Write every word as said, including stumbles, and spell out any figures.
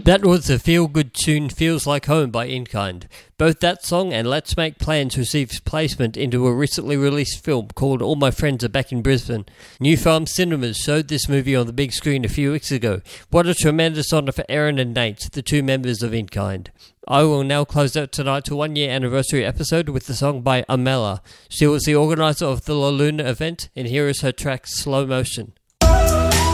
That was the feel-good tune Feels Like Home by Inkind. Both that song and Let's Make Plans received placement into a recently released film called All My Friends Are Back in Brisbane. New Farm Cinemas showed this movie on the big screen a few weeks ago. What a tremendous honour for Erin and Nate, the two members of Inkind. I will now close out tonight's one-year anniversary episode with the song by Amela. She was the organiser of the La Luna event, and here is her track Slow Motion.